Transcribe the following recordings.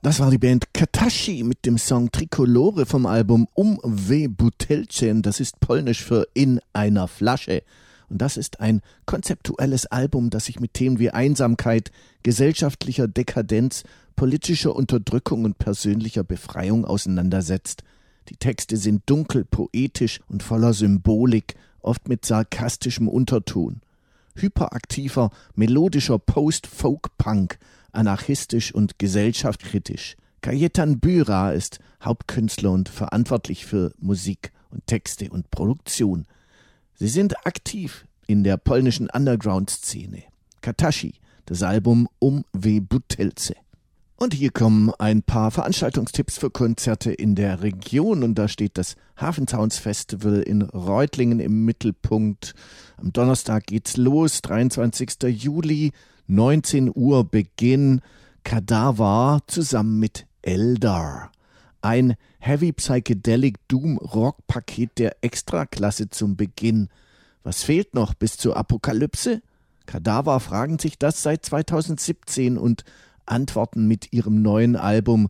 Das war die Band Katashi mit dem Song Tricolore vom Album W Butelce. Das ist polnisch für in einer Flasche. Und das ist ein konzeptuelles Album, das sich mit Themen wie Einsamkeit, gesellschaftlicher Dekadenz, politischer Unterdrückung und persönlicher Befreiung auseinandersetzt. Die Texte sind dunkel, poetisch und voller Symbolik, oft mit sarkastischem Unterton. Hyperaktiver, melodischer Post-Folk-Punk, anarchistisch und gesellschaftskritisch. Kajetan Büra ist Hauptkünstler und verantwortlich für Musik und Texte und Produktion. Sie sind aktiv in der polnischen Underground-Szene. Katashi, das Album W Butelce. Und hier kommen ein paar Veranstaltungstipps für Konzerte in der Region. Und da steht das Hafensounds Festival in Reutlingen im Mittelpunkt. Am Donnerstag geht's los, 23. Juli, 19 Uhr Beginn. Kadaver zusammen mit Eldar. Ein Heavy Psychedelic Doom Rock Paket der Extraklasse zum Beginn. Was fehlt noch bis zur Apokalypse? Kadaver fragen sich das seit 2017 und antworten mit ihrem neuen Album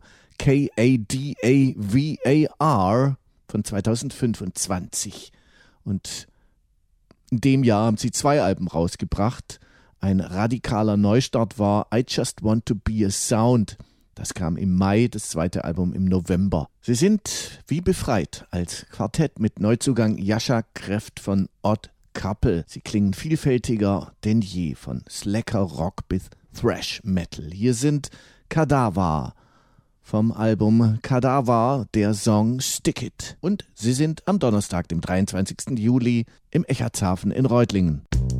Kadavar von 2025. Und in dem Jahr haben sie 2 Alben rausgebracht. Ein radikaler Neustart war I Just Want to Be a Sound. Das kam im Mai, das 2. Album im November. Sie sind wie befreit als Quartett mit Neuzugang Jascha Kreft von Odd Couple. Sie klingen vielfältiger denn je, von Slacker Rock bis Thrash Metal. Hier sind Kadaver vom Album Kadaver, der Song Stick It. Und sie sind am Donnerstag, dem 23. Juli im Eckartshafen in Reutlingen.